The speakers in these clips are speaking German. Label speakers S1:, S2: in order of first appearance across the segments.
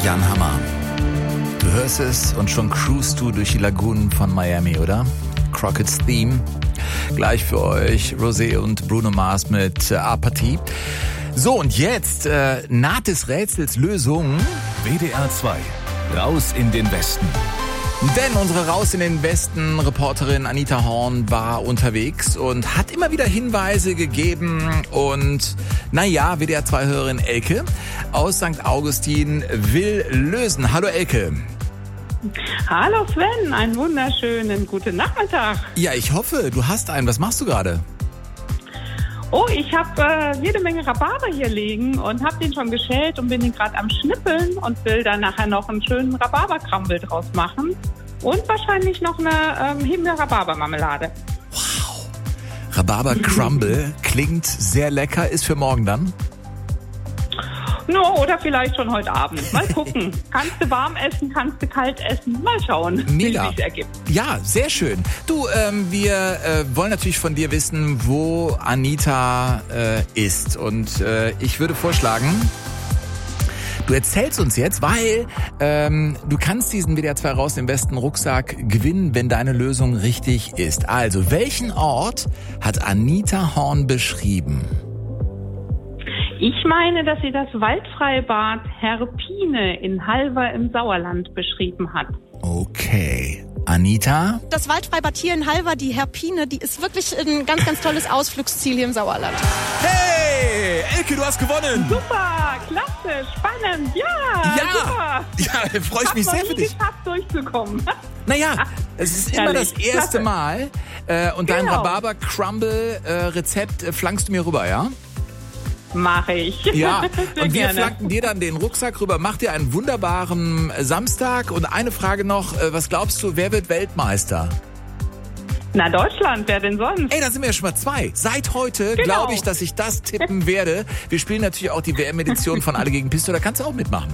S1: Jan Hammer. Du hörst es und schon cruist du durch die Lagunen von Miami, oder? Crockett's Theme. Gleich für euch Rosé und Bruno Mars mit Apathie. So, und jetzt naht des Rätsels Lösung.
S2: WDR 2. Raus in den Westen.
S1: Denn unsere Raus in den Westen Reporterin Anita Horn war unterwegs und hat immer wieder Hinweise gegeben. Und naja, WDR 2 Hörerin Elke aus St. Augustin will lösen. Hallo Elke.
S3: Hallo Sven, einen wunderschönen guten Nachmittag.
S1: Ja, ich hoffe, du hast einen. Was machst du gerade?
S3: Oh, ich habe jede Menge Rhabarber hier liegen und habe den schon geschält und bin den gerade am Schnippeln und will dann nachher noch einen schönen Rhabarbercrumble draus machen und wahrscheinlich noch eine Himbeer-Rhabarber-Marmelade.
S1: Wow, Rhabarber-Crumble klingt sehr lecker. Ist für morgen dann?
S3: No, oder vielleicht schon heute Abend. Mal gucken. Kannst du warm essen, kannst du kalt essen. Mal schauen,
S1: Mega.
S3: wie es sich ergibt.
S1: Ja, sehr schön. Du, wir wollen natürlich von dir wissen, wo Anita ist. Und ich würde vorschlagen, du erzählst uns jetzt, weil du kannst diesen WDR 2 Raus im Westen Rucksack gewinnen, wenn deine Lösung richtig ist. Also, welchen Ort hat Anita Horn beschrieben?
S3: Ich meine, dass sie das Waldfreibad Herpine in Halver im Sauerland beschrieben hat.
S1: Okay. Anita?
S4: Das Waldfreibad hier in Halver, die Herpine, die ist wirklich ein ganz, ganz tolles Ausflugsziel hier im Sauerland.
S1: Hey, Elke, du hast gewonnen.
S3: Super, klasse, spannend, super.
S1: Ja, freue ich mich sehr für dich.
S3: Geschafft, durchzukommen.
S1: Naja, es ist immer das erste Mal. Und dein Rhabarber-Crumble-Rezept flankst du mir rüber, ja?
S3: Mache ich.
S1: Ja, und wir
S3: gerne.
S1: flanken dir dann den Rucksack rüber. Mach dir einen wunderbaren Samstag. Und eine Frage noch, was glaubst du, wer wird Weltmeister?
S3: Na, Deutschland, wer denn sonst?
S1: Ey, da sind wir ja schon mal zwei. Seit heute glaube ich, dass ich das tippen werde. Wir spielen natürlich auch die WM-Edition von Alle gegen Pisto, da kannst du auch mitmachen.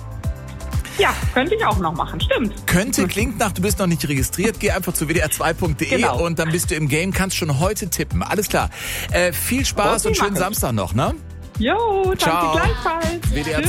S3: Ja, könnte ich auch noch machen, stimmt.
S1: Könnte, klingt nach, du bist noch nicht registriert. Geh einfach zu wdr2.de und dann bist du im Game, kannst schon heute tippen. Alles klar. Viel Spaß und schönen Samstag noch, ne?
S3: Jo, danke
S1: Ciao.
S3: gleichfalls.
S1: WDR